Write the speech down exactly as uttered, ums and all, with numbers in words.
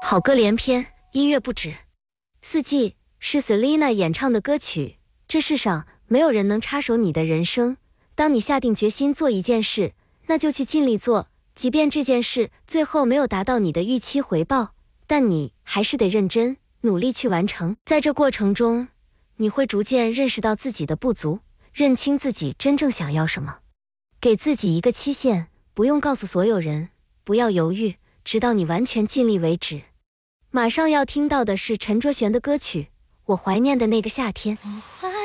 好歌连篇，音乐不止。四季是 Selina 演唱的歌曲，这世上没有人能插手你的人生。当你下定决心做一件事，那就去尽力做，即便这件事最后没有达到你的预期回报，但你还是得认真努力去完成。在这过程中，你会逐渐认识到自己的不足，认清自己真正想要什么。给自己一个期限，不用告诉所有人，不要犹豫，直到你完全尽力为止。马上要听到的是陈卓璇的歌曲《我怀念的那个夏天》。